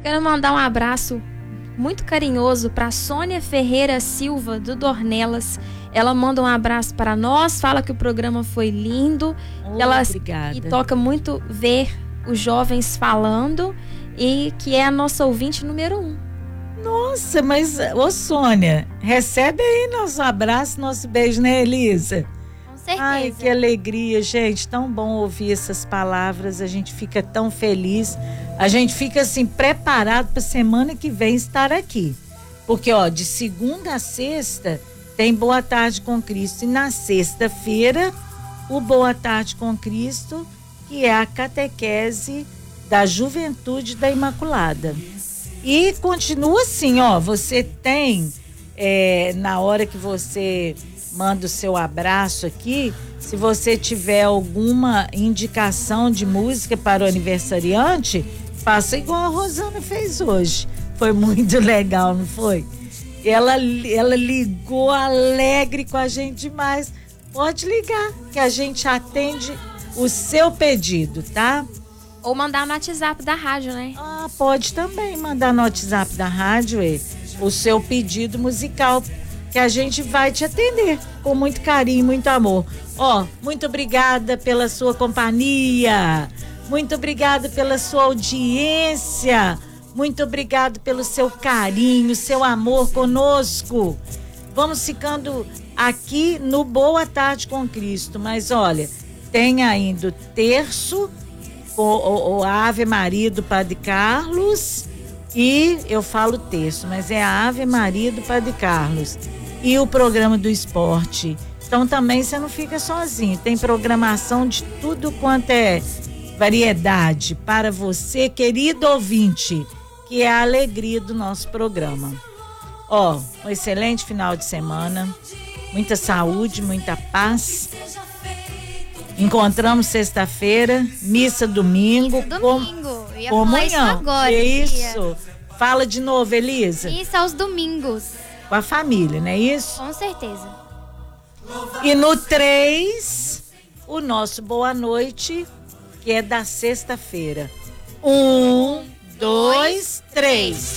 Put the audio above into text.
Quero mandar um abraço muito carinhoso para Sônia Ferreira Silva, do Dornelas. Ela manda um abraço para nós, fala que o programa foi lindo. Obrigada. E toca muito ver os jovens falando e que é a nossa ouvinte número 1. Nossa, mas, ô Sônia, recebe aí nosso abraço, nosso beijo, né, Elisa? Com certeza. Ai, que alegria, gente, tão bom ouvir essas palavras, a gente fica tão feliz, a gente fica assim, preparado para semana que vem estar aqui, porque ó, de segunda a sexta tem Boa Tarde com Cristo, e na sexta-feira o Boa Tarde com Cristo, que é a catequese da Juventude da Imaculada. E continua assim, ó, você tem, na hora que você manda o seu abraço aqui, se você tiver alguma indicação de música para o aniversariante, faça igual a Rosana fez hoje. Foi muito legal, não foi? Ela ligou alegre com a gente demais. Pode ligar, que a gente atende o seu pedido, tá? Ou mandar no WhatsApp da rádio, né? Ah, pode também mandar no WhatsApp da rádio o seu pedido musical, que a gente vai te atender com muito carinho, muito amor. Ó, muito obrigada pela sua companhia, muito obrigada pela sua audiência, muito obrigado pelo seu carinho, seu amor conosco. Vamos ficando aqui no Boa Tarde com Cristo, mas olha, tem ainda o terço, o Ave Maria do Padre Carlos, e eu falo terço, mas é a Ave Maria do Padre Carlos, e o programa do esporte. Então também você não fica sozinho, tem programação de tudo quanto é variedade para você, querido ouvinte, que é a alegria do nosso programa. Ó, um excelente final de semana, muita saúde, muita paz. Encontramos sexta-feira, missa domingo. Comunhão. Agora, isso. Fala de novo, Elisa. Isso aos domingos. Com a família, não é isso? Com certeza. E no 3, o nosso boa noite, que é da sexta-feira. 1, 2, 3.